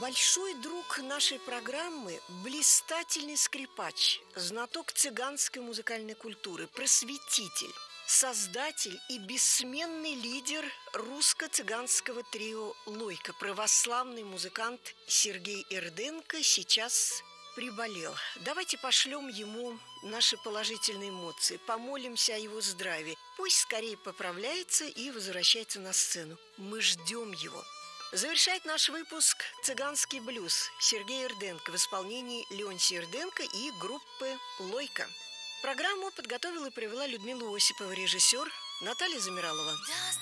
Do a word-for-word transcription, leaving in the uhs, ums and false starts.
Большой друг нашей программы – блистательный скрипач, знаток цыганской музыкальной культуры, просветитель, создатель и бессменный лидер русско-цыганского трио «Лойка», православный музыкант Сергей Ирденко сейчас приболел. Давайте пошлем ему наши положительные эмоции, помолимся о его здравии. Пусть скорее поправляется и возвращается на сцену. Мы ждем его. Завершает наш выпуск «Цыганский блюз» Сергей Ирденко в исполнении Леонтия Ирденко и группы «Лойка». Программу подготовила и провела Людмила Осипова, режиссер Наталья Замиралова.